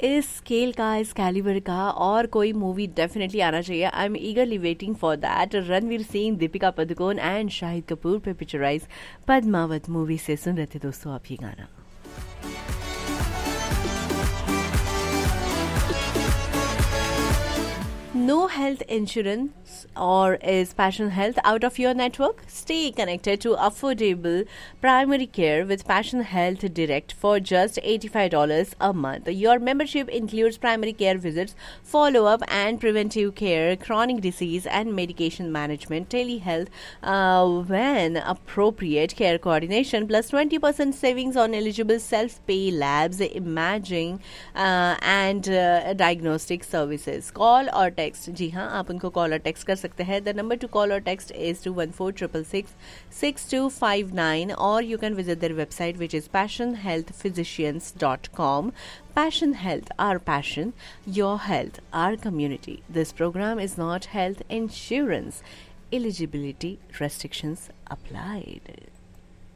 इस स्केल का, इस कैलिबर का और कोई मूवी डेफिनेटली आना चाहिए. I am ईगरली waiting for that. Ranveer Singh, Deepika Padukone and Shahid Kapoor पे पिक्चराइज पद्मावत मूवी से सुन रहे थे दोस्तों आप ये गाना. No health insurance or is Passion Health out of your network? Stay connected to affordable primary care with Passion Health Direct for just $85 a month. Your membership includes primary care visits, follow-up and preventive care, chronic disease and medication management, telehealth when appropriate, care coordination, plus 20% savings on eligible self-pay labs, imaging and diagnostic services. Call or text. जी हाँ, आप उनको call और text कर सकते हैं. The number two call और text is 214-666-6259 और you can visit their website which is passionhealthphysicians.com. Passion Health, our passion, your health, our community. This program is not health insurance. Eligibility restrictions applied.